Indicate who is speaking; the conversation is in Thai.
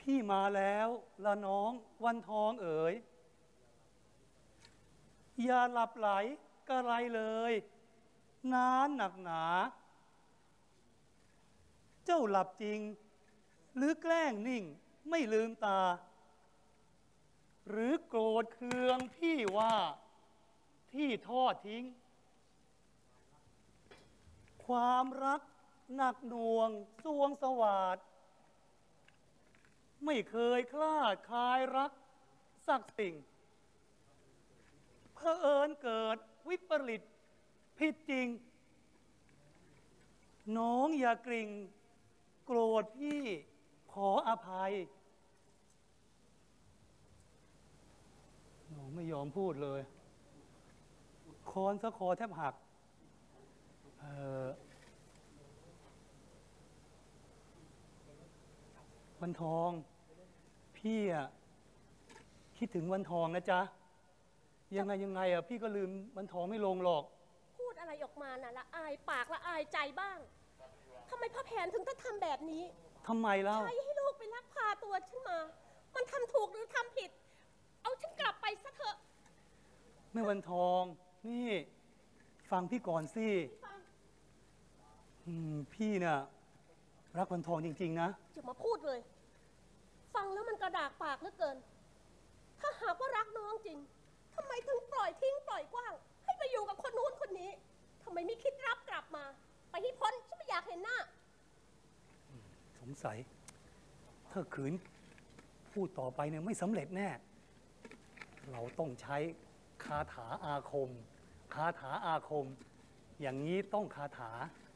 Speaker 1: พี่มาแล้วละน้องวันทองเอ๋ยอย่าหลับไหลกระไรเลยนานหนักหนาเจ้าหลับจริงหรือแกล้งนิ่งไม่ลืมตาหรือโกรธเคืองพี่ว่าที่ทอดทิ้งความรักหนักหน่วงสวงสวาทไม่เคยคลาดคลายรักสักสิ่งเผอิญเกิดวิปริตผิดจริงน้องอย่ากริ่งโกรธพี่ขออภัยน้องไม่ยอมพูดเลยคอนสะคอแทบหักวันทองพี่อะคิดถึงวันทองนะจ๊ะยังไงอะพี่ก็ลืมวันทองไม่ลงหรอก
Speaker 2: พูดอะไรออกมาน่ะละอายปากละอายใจบ้างทำไมพ่อแผนถึงต้องทำแบบนี้
Speaker 1: ทำไมเล่า
Speaker 2: ใช้ให้ลูกไปลักพาตัวฉันมามันทำถูกหรือทำผิดเอาฉันกลับไปซะเถอะ
Speaker 1: แม่วันทองนี่ฟังพี่ก่อนสิพี่น่ะรักวันทองจริงๆนะ
Speaker 2: อย่ามาพูดเลยฟังแล้วมันกระดากปากเหลือเกินถ้าหากว่ารักน้องจริงทำไมถึงปล่อยทิ้งปล่อยกว้างให้ไปอยู่กับคนนู้นคนนี้ทำไมไม่คิดรับกลับมาไปให้พ้นฉันไม่อยากเห็นหน้า
Speaker 1: สงสัยถ้าขืนพูดต่อไปเนี่ยไม่สำเร็จแน่เราต้องใช้คาถาอาคมอย่างนี้ต้องคาถา